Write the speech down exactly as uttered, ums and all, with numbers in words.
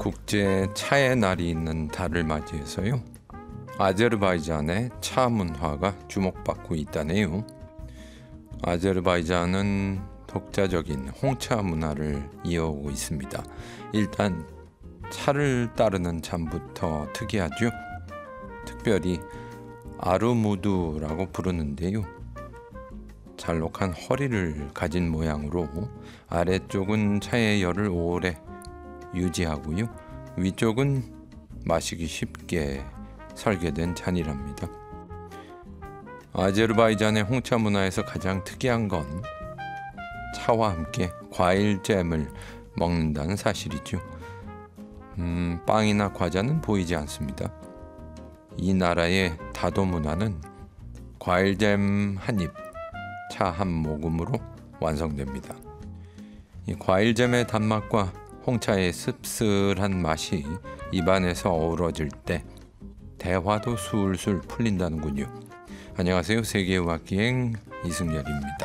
국제 차의 날이 있는 달을 맞이해서요. 아제르바이잔의 차 문화가 주목받고 있다네요. 아제르바이잔은 독자적인 홍차 문화를 이어오고 있습니다. 일단 차를 따르는 잠부터 특이하죠. 특별히 아르무드라고 부르는데요. 잘록한 허리를 가진 모양으로 아래쪽은 차의 열을 오래 유지하고요. 위쪽은 마시기 쉽게 설계된 잔이랍니다. 아제르바이잔의 홍차 문화에서 가장 특이한 건 차와 함께 과일 잼을 먹는다는 사실이죠. 음, 빵이나 과자는 보이지 않습니다. 이 나라의 다도 문화는 과일잼 한 입, 차 한 모금으로 완성됩니다. 이 과일잼의 단맛과 홍차의 씁쓸한 맛이 입안에서 어우러질 때 대화도 술술 풀린다는군요. 안녕하세요. 세계의학기행 이승열입니다.